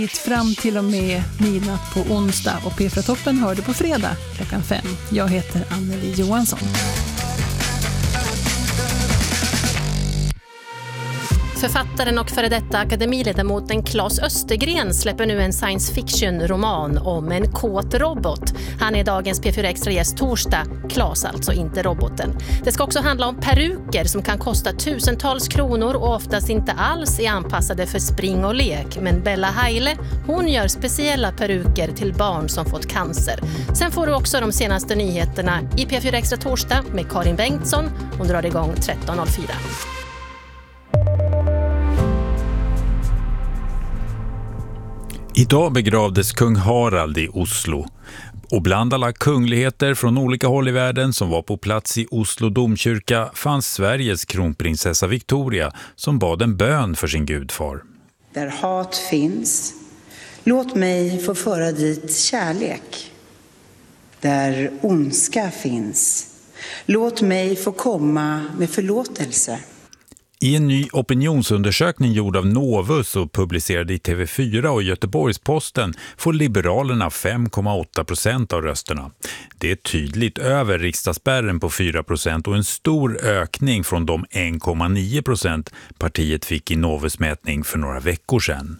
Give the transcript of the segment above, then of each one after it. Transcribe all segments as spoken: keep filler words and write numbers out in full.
Fram till och med midnatt på onsdag och P fyra-toppen hör du på fredag klockan fem. Jag heter Anneli Johansson. Författaren och före detta akademiledamoten Claes Östergren släpper nu en science fiction-roman om en kåt robot. Han är dagens P fyra Extra-gäst torsdag, Claes alltså, inte roboten. Det ska också handla om peruker som kan kosta tusentals kronor och oftast inte alls är anpassade för spring och lek. Men Bella Heile, hon gör speciella peruker till barn som fått cancer. Sen får du också de senaste nyheterna i P fyra Extra torsdag med Karin Bengtsson. Hon drar igång tretton noll fyra. Idag begravdes kung Harald i Oslo. Och bland alla kungligheter från olika håll i världen som var på plats i Oslo domkyrka fanns Sveriges kronprinsessa Victoria som bad en bön för sin gudfar. Där hat finns, låt mig få föra dit kärlek. Där ondska finns, låt mig få komma med förlåtelse. I en ny opinionsundersökning gjord av Novus och publicerad i T V fyra och Göteborgs-Posten får Liberalerna fem komma åtta procent av rösterna. Det är tydligt över riksdagsspärren på fyra procent och en stor ökning från de en komma nio procent partiet fick i Novus-mätning för några veckor sedan.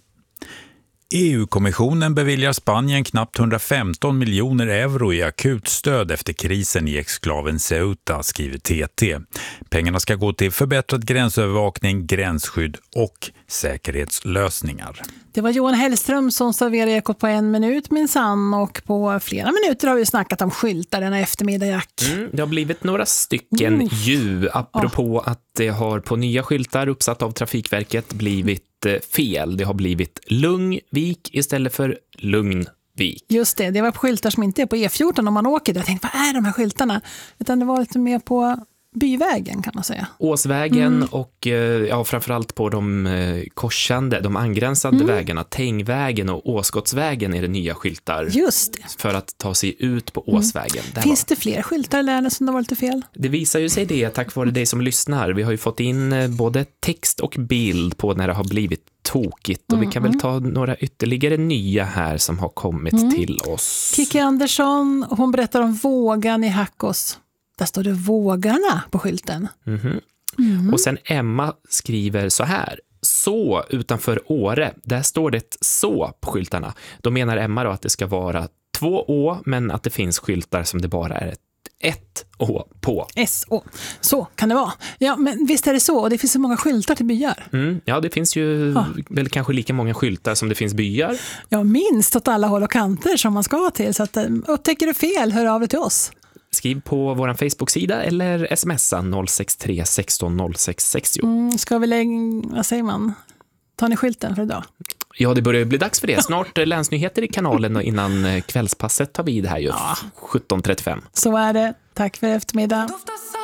E U-kommissionen beviljar Spanien knappt hundrafemton miljoner euro i akutstöd efter krisen i exklaven Ceuta, skriver T T. Pengarna ska gå till förbättrad gränsövervakning, gränsskydd och säkerhetslösningar. Det var Johan Hellström som serverade Ekot på en minut minsann, och på flera minuter har vi snackat om skyltar denna eftermiddag, Jack. Mm, det har blivit några stycken Mm. ju, apropå oh. att det har på nya skyltar uppsatt av Trafikverket blivit fel. Det har blivit Lugnvik istället för Lugnvik. Just det, det var på skyltar som inte är på E fjorton om man åker där. Jag tänkte, vad är de här skyltarna? Utan det var lite mer på byvägen, kan man säga. Åsvägen mm. och ja, framförallt på de korsande, de angränsande mm. vägarna, Tängvägen och Åskottsvägen är det nya skyltar. Just det. För att ta sig ut på Åsvägen. Mm. Finns det fler skyltar i länet som det var lite fel? Det visar ju sig det tack vare dig som lyssnar. Vi har ju fått in både text och bild på när det har blivit tokigt. Och mm. vi kan väl ta några ytterligare nya här som har kommit mm. till oss. Kiki Andersson, hon berättar om Vågan i Hackås. Där står det Vågarna på skylten. Mm-hmm. Mm. Och sen Emma skriver så här. Så utanför Åre, där står det så på skyltarna. Då menar Emma då att det ska vara två å, men att det finns skyltar som det bara är ett, ett å på. S å. Så kan det vara. Ja, men visst är det så. Och det finns så många skyltar till byar. Mm, ja, det finns ju ja. väl kanske lika många skyltar som det finns byar. Ja, minst åt alla håll och kanter som man ska till. Så att, upptäcker du fel, hör av dig till oss. Skriv på vår Facebook-sida eller smsa noll sex tre sexton noll sex sextio. Mm, ska vi lägga, vad säger man? Tar ni skylten för idag? Ja, det börjar bli dags för det. Snart länsnyheter i kanalen och innan kvällspasset tar vi det här ju. Ja. sjutton trettiofem. Så är det. Tack för eftermiddag.